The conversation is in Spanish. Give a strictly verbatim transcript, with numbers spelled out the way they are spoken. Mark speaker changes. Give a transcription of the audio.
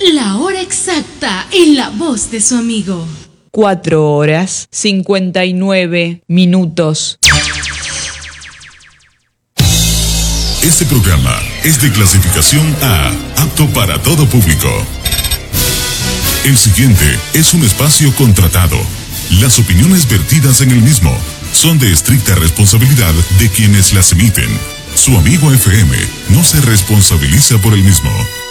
Speaker 1: La hora exacta en la voz de su amigo.
Speaker 2: Cuatro horas, cincuenta y nueve minutos.
Speaker 3: Este programa es de clasificación A, apto para todo público. El siguiente es un espacio contratado. Las opiniones vertidas en el mismo son de estricta responsabilidad de quienes las emiten. Su amigo F M no se responsabiliza por el mismo.